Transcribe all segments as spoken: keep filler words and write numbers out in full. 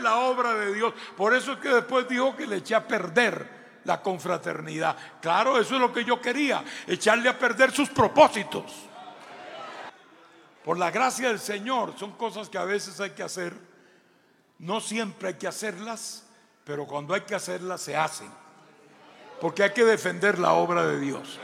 la obra de Dios. Por eso es que después dijo que le eché a perder la confraternidad. Claro, eso es lo que yo quería, echarle a perder sus propósitos. Por la gracia del Señor, son cosas que a veces hay que hacer. No siempre hay que hacerlas, pero cuando hay que hacerlas se hacen, porque hay que defender la obra de Dios.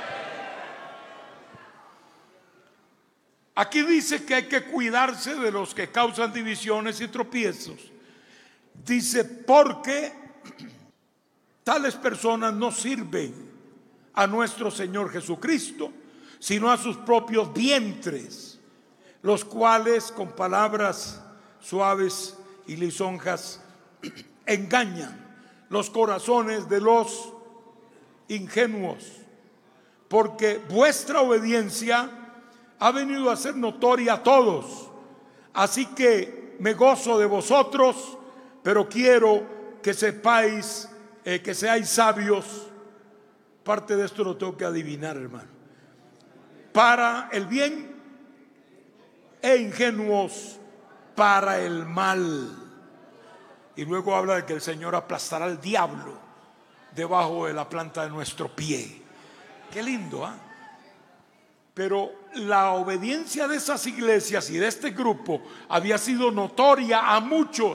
Aquí dice que hay que cuidarse de los que causan divisiones y tropiezos. Dice, porque tales personas no sirven a nuestro Señor Jesucristo, sino a sus propios vientres, los cuales con palabras suaves y lisonjas engañan los corazones de los ingenuos, porque vuestra obediencia ha venido a ser notoria a todos. Así que me gozo de vosotros, pero quiero que sepáis, eh, que seáis sabios. Parte de esto lo tengo que adivinar, hermano. Para el bien e ingenuos para el mal. Y luego habla de que el Señor aplastará al diablo debajo de la planta de nuestro pie. Qué lindo, ¿ah? ¿eh? Pero la obediencia de esas iglesias y de este grupo había sido notoria a muchos,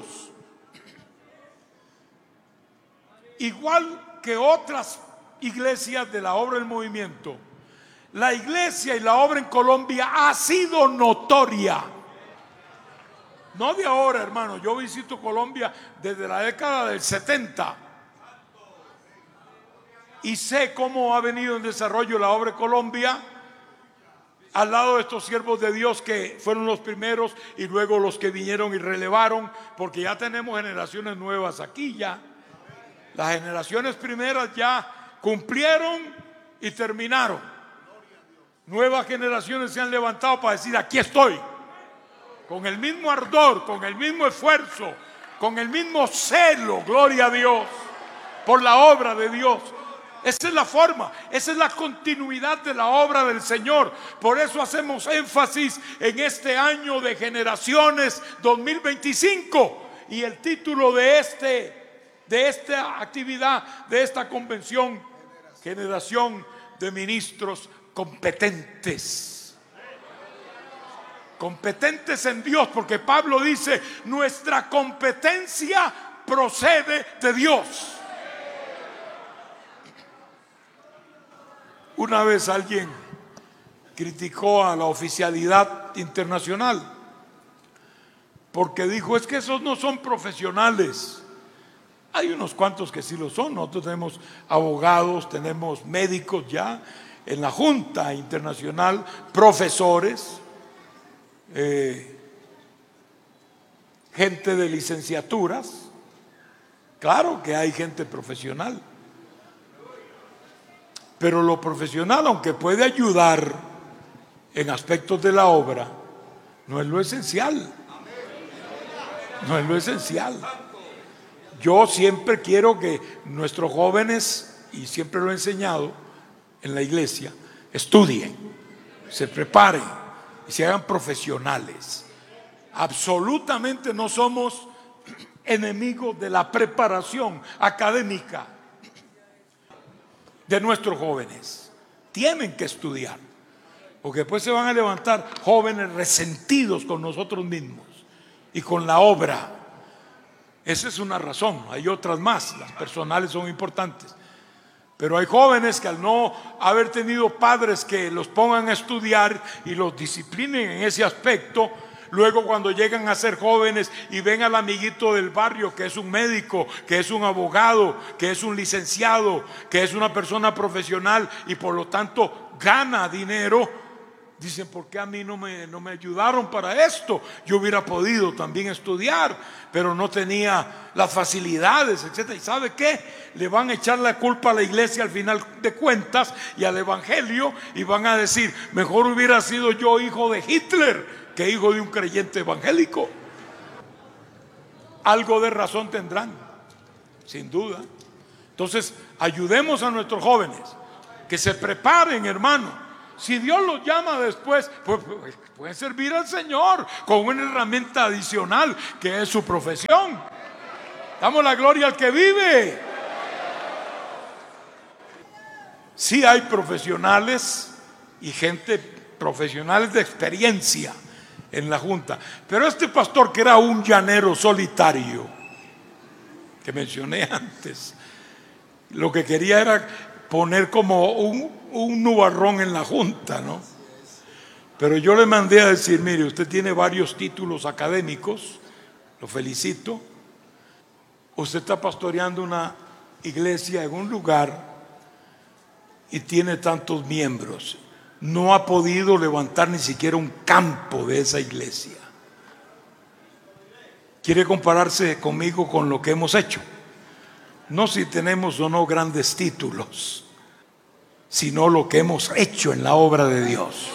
igual que otras iglesias de la obra del movimiento. La iglesia y la obra en Colombia ha sido notoria. No de ahora, hermano. Yo visito Colombia desde la década del setenta y sé cómo ha venido en desarrollo la obra en Colombia, al lado de estos siervos de Dios que fueron los primeros y luego los que vinieron y relevaron, porque ya tenemos generaciones nuevas aquí ya. Las generaciones primeras ya cumplieron y terminaron. Nuevas generaciones se han levantado para decir: aquí estoy, con el mismo ardor, con el mismo esfuerzo, con el mismo celo, gloria a Dios, por la obra de Dios. Esa es la forma, esa es la continuidad de la obra del Señor. Por eso hacemos énfasis en este año de generaciones dos mil veinticinco. Y el título de, este, de esta actividad, de esta convención: generación de ministros competentes. Competentes en Dios, porque Pablo dice: nuestra competencia procede de Dios. Una vez alguien criticó a la oficialidad internacional porque dijo: es que esos no son profesionales. Hay unos cuantos que sí lo son. Nosotros tenemos abogados, tenemos médicos ya en la Junta Internacional, profesores, eh, gente de licenciaturas. Claro que hay gente profesional. Pero lo profesional, aunque puede ayudar en aspectos de la obra, no es lo esencial. No es lo esencial. Yo siempre quiero que nuestros jóvenes, y siempre lo he enseñado en la iglesia, estudien, se preparen y se hagan profesionales. Absolutamente no somos enemigos de la preparación académica de nuestros jóvenes. Tienen que estudiar, porque después se van a levantar jóvenes resentidos con nosotros mismos y con la obra. Esa es una razón. Hay otras más, las personales son importantes, pero hay jóvenes que al no haber tenido padres que los pongan a estudiar y los disciplinen en ese aspecto, luego cuando llegan a ser jóvenes y ven al amiguito del barrio que es un médico, que es un abogado, que es un licenciado, que es una persona profesional y por lo tanto gana dinero, dicen: ¿por qué a mí no me, no me ayudaron para esto? Yo hubiera podido también estudiar, pero no tenía las facilidades, etcétera. ¿Y sabe qué? Le van a echar la culpa a la iglesia al final de cuentas y al evangelio, y van a decir: mejor hubiera sido yo hijo de Hitler que hijo de un creyente evangélico. Algo de razón tendrán, sin duda. Entonces, ayudemos a nuestros jóvenes que se preparen, hermano. Si Dios los llama después, pues, pues pueden servir al Señor con una herramienta adicional que es su profesión. Damos la gloria al que vive. Sí hay profesionales y gente profesionales de experiencia en la junta, pero este pastor, que era un llanero solitario que mencioné antes, lo que quería era poner como un, un nubarrón en la junta, ¿no? Pero yo le mandé a decir: mire, usted tiene varios títulos académicos, lo felicito, usted está pastoreando una iglesia en un lugar y tiene tantos miembros, no ha podido levantar ni siquiera un campo de esa iglesia. ¿Quiere compararse conmigo con lo que hemos hecho? No si tenemos o no grandes títulos, sino lo que hemos hecho en la obra de Dios.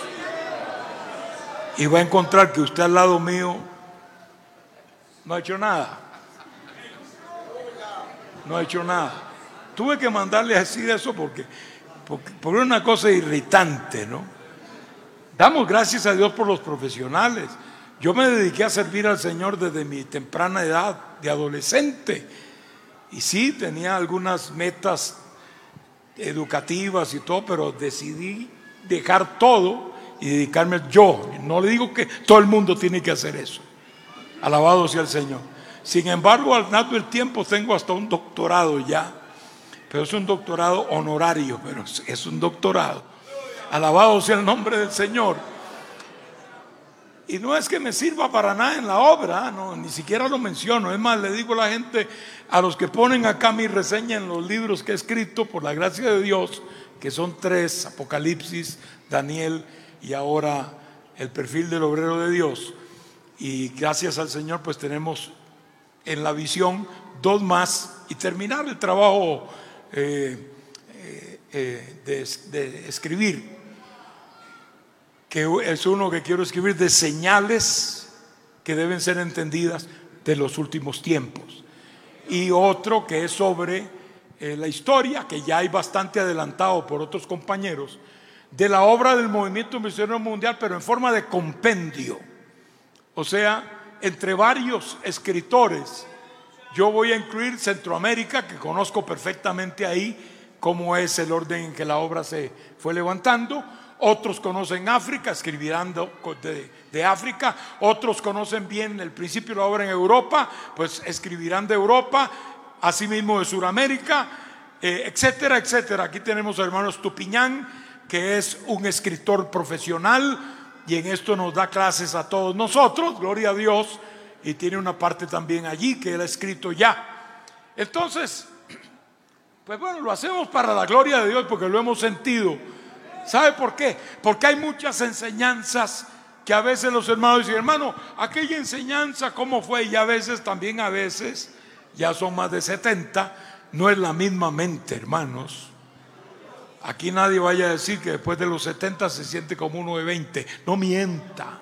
Y va a encontrar que usted al lado mío no ha hecho nada. No ha hecho nada. Tuve que mandarle a decir eso porque, porque, porque es una cosa irritante, ¿no? Damos gracias a Dios por los profesionales. Yo me dediqué a servir al Señor desde mi temprana edad, de adolescente. Y sí, tenía algunas metas educativas y todo, pero decidí dejar todo y dedicarme yo. No le digo que todo el mundo tiene que hacer eso. Alabado sea el Señor. Sin embargo, al nato del tiempo tengo hasta un doctorado ya, pero es un doctorado honorario, pero es un doctorado. Alabado sea el nombre del Señor. Y no es que me sirva para nada en la obra, no, ni siquiera lo menciono. Es más, le digo a la gente, a los que ponen acá mi reseña en los libros que he escrito, por la gracia de Dios, que son tres: Apocalipsis, Daniel y ahora el perfil del obrero de Dios. Y gracias al Señor, pues tenemos en la visión dos más y terminar el trabajo eh, eh, eh, de, de escribir, que es uno que quiero escribir de señales que deben ser entendidas de los últimos tiempos, y otro que es sobre eh, la historia, que ya hay bastante adelantado por otros compañeros, de la obra del movimiento misionero mundial, pero en forma de compendio. O sea, entre varios escritores, yo voy a incluir Centroamérica, que conozco perfectamente ahí cómo es el orden en que la obra se fue levantando. Otros conocen África, escribirán de, de África. Otros conocen bien el principio de la obra en Europa, pues escribirán de Europa, asimismo de Sudamérica, eh, etcétera, etcétera. Aquí tenemos al hermano Estupiñán, que es un escritor profesional y en esto nos da clases a todos nosotros, gloria a Dios, y tiene una parte también allí que él ha escrito ya. Entonces, pues bueno, lo hacemos para la gloria de Dios porque lo hemos sentido. ¿Sabe por qué? Porque hay muchas enseñanzas que a veces los hermanos dicen: hermano, aquella enseñanza ¿cómo fue? Y a veces también, a veces, ya son más de setenta, no es la misma mente, hermanos. Aquí nadie vaya a decir que después de los setenta se siente como uno de veinte. No mienta.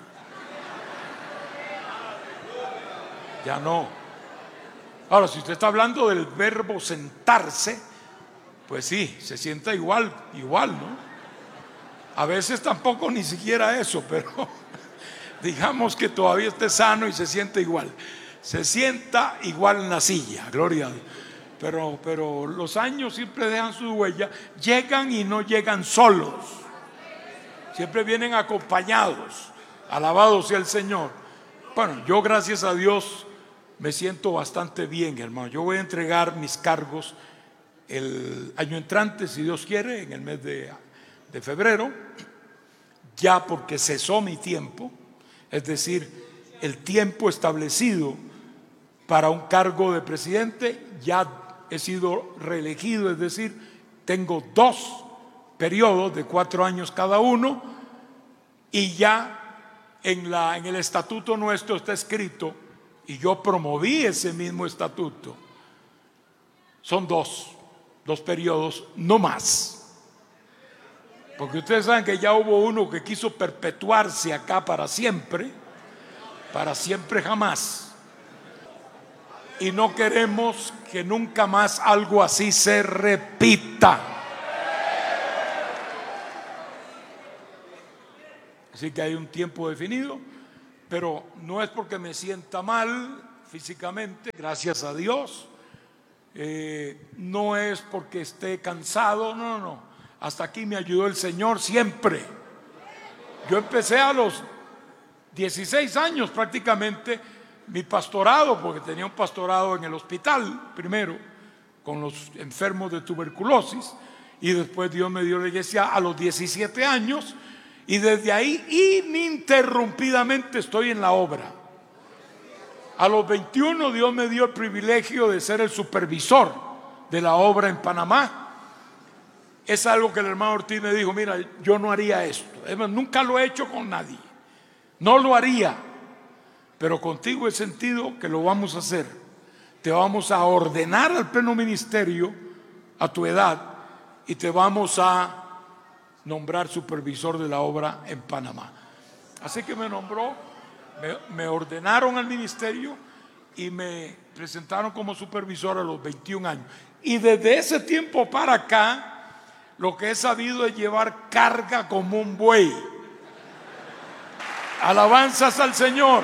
Ya no. Ahora, si usted está hablando del verbo sentarse, pues sí, se sienta igual, igual, ¿no? A veces tampoco ni siquiera eso, pero digamos que todavía esté sano y se siente igual. Se sienta igual en la silla, gloria a Dios. Pero, pero los años siempre dejan su huella. Llegan y no llegan solos, siempre vienen acompañados. Alabado sea el Señor. Bueno, yo gracias a Dios me siento bastante bien, hermano. Yo voy a entregar mis cargos el año entrante, si Dios quiere, en el mes de, de febrero, ya porque cesó mi tiempo, es decir, el tiempo establecido para un cargo de presidente, ya he sido reelegido, es decir, tengo dos periodos de cuatro años cada uno, y ya en, la, en el estatuto nuestro está escrito, y yo promoví ese mismo estatuto, son dos, dos periodos, no más. Porque ustedes saben que ya hubo uno que quiso perpetuarse acá para siempre, para siempre jamás. Y no queremos que nunca más algo así se repita. Así que hay un tiempo definido, pero no es porque me sienta mal físicamente, gracias a Dios. Eh, no es porque esté cansado, no, no, no. Hasta aquí me ayudó el Señor siempre. Yo empecé a los dieciséis años prácticamente mi pastorado, porque tenía un pastorado en el hospital primero con los enfermos de tuberculosis, y después Dios me dio la iglesia a los diecisiete años, y desde ahí ininterrumpidamente estoy en la obra. A los veintiuno Dios me dio el privilegio de ser el supervisor de la obra en Panamá. Es algo que el hermano Ortiz me dijo: mira, yo no haría esto, nunca lo he hecho con nadie, no lo haría, pero contigo he sentido que lo vamos a hacer. Te vamos a ordenar al pleno ministerio a tu edad y te vamos a nombrar supervisor de la obra en Panamá. Así que me nombró, me, me ordenaron al ministerio y me presentaron como supervisor a los veintiún años. Y desde ese tiempo para acá, lo que he sabido es llevar carga como un buey. Alabanzas al Señor,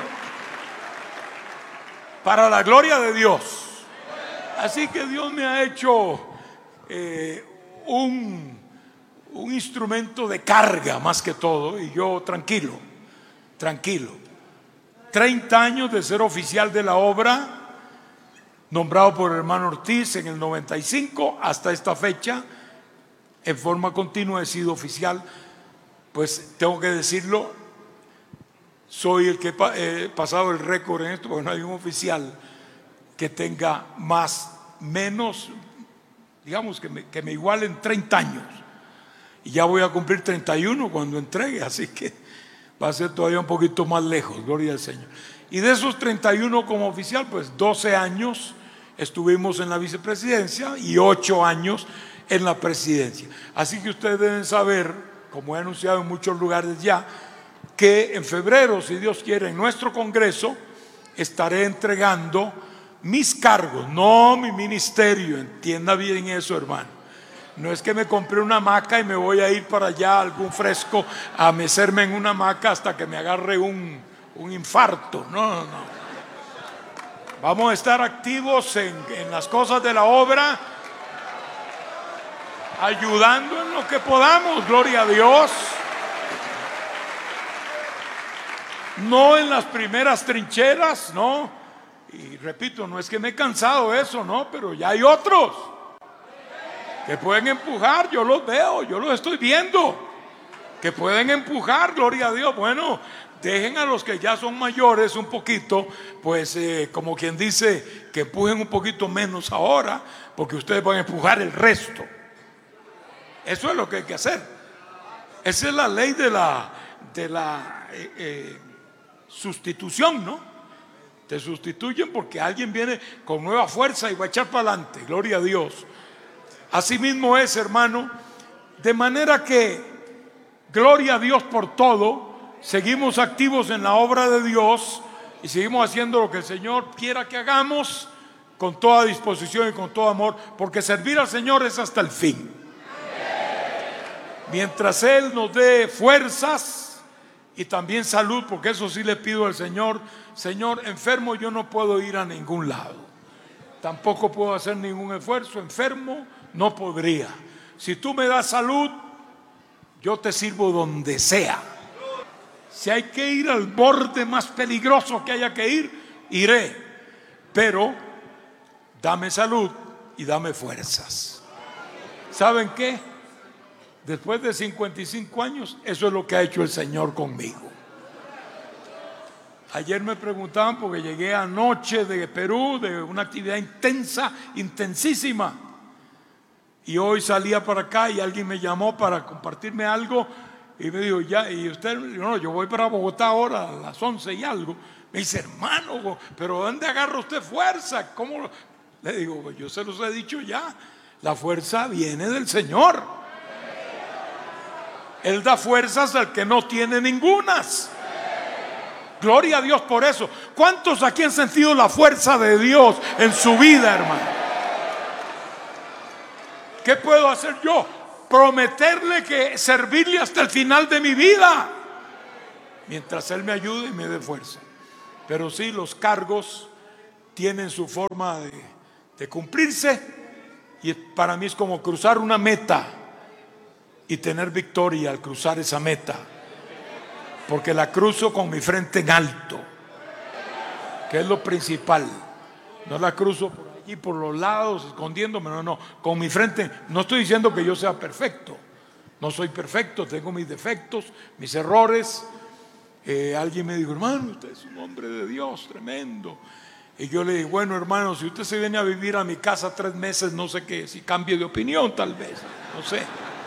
para la gloria de Dios. Así que Dios me ha hecho eh, un, un instrumento de carga más que todo, y yo tranquilo, tranquilo. treinta años de ser oficial de la obra, nombrado por el hermano Ortiz en el noventa y cinco, hasta esta fecha, en forma continua he sido oficial. Pues tengo que decirlo, soy el que he pasado el récord en esto, porque no hay un oficial que tenga más, menos, digamos que me, que me igualen treinta años. Y ya voy a cumplir treinta y uno cuando entregue, así que va a ser todavía un poquito más lejos, gloria al Señor. Y de esos treinta y uno como oficial, pues doce años estuvimos en la vicepresidencia y ocho años en la presidencia. Así que ustedes deben saber, como he anunciado en muchos lugares ya, que en febrero, si Dios quiere, en nuestro Congreso estaré entregando mis cargos, no mi ministerio. Entienda bien eso, hermano. No es que me compré una hamaca y me voy a ir para allá a algún fresco a mecerme en una hamaca hasta que me agarre un, un infarto. No, no, no. Vamos a estar activos en, en las cosas de la obra, ayudando en lo que podamos, gloria a Dios. No en las primeras trincheras, no. Y repito, no es que me he cansado de eso, no, pero ya hay otros que pueden empujar. Yo los veo, yo los estoy viendo, que pueden empujar, gloria a Dios. Bueno, dejen a los que ya son mayores un poquito, pues eh, como quien dice, que empujen un poquito menos ahora, porque ustedes van a empujar el resto. Eso es lo que hay que hacer. Esa es la ley de la, de la eh, eh, sustitución, ¿no? Te sustituyen porque alguien viene con nueva fuerza y va a echar para adelante, gloria a Dios. Así mismo es, hermano, de manera que gloria a Dios por todo. Seguimos activos en la obra de Dios y seguimos haciendo lo que el Señor quiera que hagamos, con toda disposición y con todo amor, porque servir al Señor es hasta el fin. Mientras Él nos dé fuerzas y también salud, porque eso sí le pido al Señor. Señor, enfermo yo no puedo ir a ningún lado, tampoco puedo hacer ningún esfuerzo. Enfermo no podría. Si tú me das salud, yo te sirvo donde sea. Si hay que ir al borde más peligroso que haya que ir, iré, pero dame salud y dame fuerzas. ¿Saben qué? Después de cincuenta y cinco años, eso es lo que ha hecho el Señor conmigo. Ayer me preguntaban, porque llegué anoche de Perú, de una actividad intensa, intensísima, y hoy salía para acá y alguien me llamó para compartirme algo y me dijo: ya, y usted, no, yo voy para Bogotá ahora a las once y algo. Me dice: hermano, pero ¿dónde agarra usted fuerza? ¿Cómo? Le digo: pues yo se los he dicho ya, la fuerza viene del Señor. Él da fuerzas al que no tiene ningunas. Gloria a Dios por eso. ¿Cuántos aquí han sentido la fuerza de Dios en su vida, hermano? ¿Qué puedo hacer yo? Prometerle que servirle hasta el final de mi vida, mientras Él me ayude y me dé fuerza. Pero sí, los cargos tienen su forma de, de cumplirse, y para mí es como cruzar una meta y tener victoria al cruzar esa meta, porque la cruzo con mi frente en alto, que es lo principal. No la cruzo por allí, por los lados, escondiéndome, no, no, con mi frente. No estoy diciendo que yo sea perfecto, no soy perfecto, tengo mis defectos, mis errores. Eh, alguien me dijo: hermano, usted es un hombre de Dios tremendo. Y yo le dije: bueno, hermano, si usted se viene a vivir a mi casa tres meses, no sé qué, si cambie de opinión tal vez, no sé.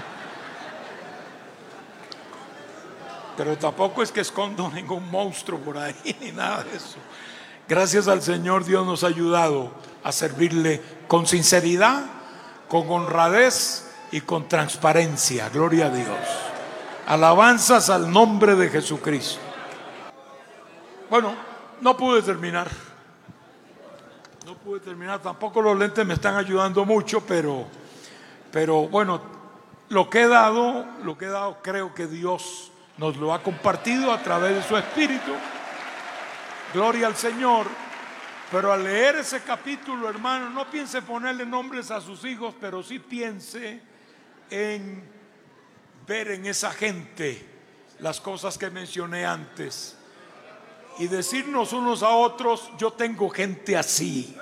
Pero tampoco es que escondo ningún monstruo por ahí, ni nada de eso. Gracias al Señor, Dios nos ha ayudado a servirle con sinceridad, con honradez y con transparencia. Gloria a Dios. Alabanzas al nombre de Jesucristo. Bueno, no pude terminar. No pude terminar. Tampoco los lentes me están ayudando mucho, pero, pero bueno, lo que he dado, lo que he dado, creo que Dios nos lo ha compartido a través de su Espíritu. Gloria al Señor. Pero al leer ese capítulo, hermano, no piense ponerle nombres a sus hijos, pero sí piense en ver en esa gente las cosas que mencioné antes y decirnos unos a otros: yo tengo gente así.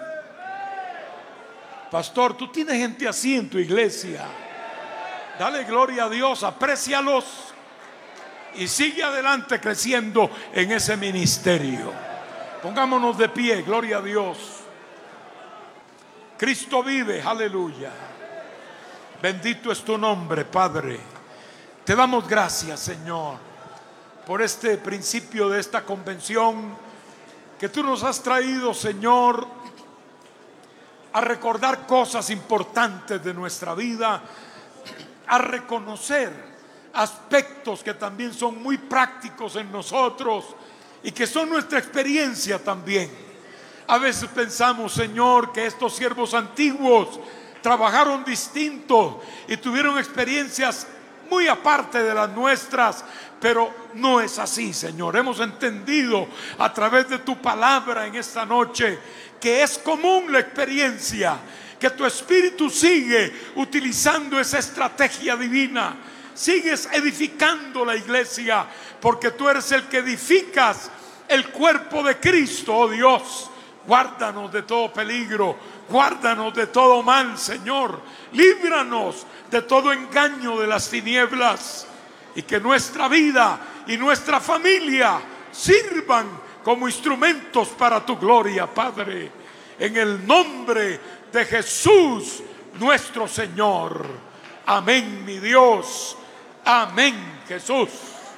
Pastor, tú tienes gente así en tu iglesia. Dale gloria a Dios, aprécialos y sigue adelante creciendo en ese ministerio. Pongámonos de pie, gloria a Dios. Cristo vive, aleluya. Bendito es tu nombre, Padre. Te damos gracias, Señor, por este principio de esta convención que tú nos has traído, Señor, a recordar cosas importantes de nuestra vida, a reconocer aspectos que también son muy prácticos en nosotros y que son nuestra experiencia también. A veces pensamos, Señor, que estos siervos antiguos trabajaron distinto y tuvieron experiencias muy aparte de las nuestras, pero no es así, Señor. Hemos entendido a través de tu palabra en esta noche que es común la experiencia, que tu Espíritu sigue utilizando esa estrategia divina. Sigues edificando la iglesia, porque tú eres el que edificas el cuerpo de Cristo, oh Dios. Guárdanos de todo peligro, guárdanos de todo mal, Señor. Líbranos de todo engaño de las tinieblas, y que nuestra vida y nuestra familia sirvan como instrumentos para tu gloria, Padre. En el nombre de Jesús nuestro Señor. Amén, mi Dios. Amén, Jesús.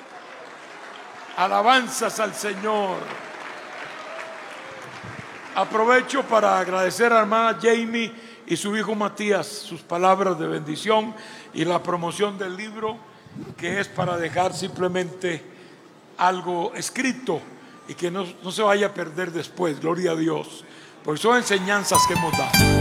Alabanzas al Señor. Aprovecho para agradecer a la hermana Jamie y su hijo Matías sus palabras de bendición y la promoción del libro, que es para dejar simplemente algo escrito y que no, no se vaya a perder después. Gloria a Dios, porque son enseñanzas que hemos dado.